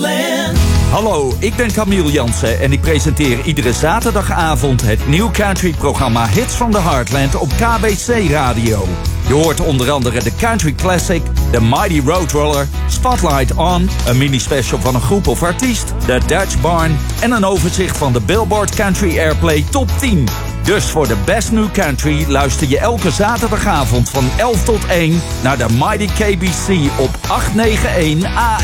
Heartland. Hallo, ik ben Camille Jansen en ik presenteer iedere zaterdagavond het New Country-programma Hits van de Heartland op KBC Radio. Je hoort onder andere de Country Classic, de Mighty Roadrunner, Spotlight On, een mini-special van een groep of artiest, de Dutch Barn en een overzicht van de Billboard Country Airplay Top 10. Dus voor de Best New Country luister je elke zaterdagavond van 11 tot 1 naar de Mighty KBC op 891 AM.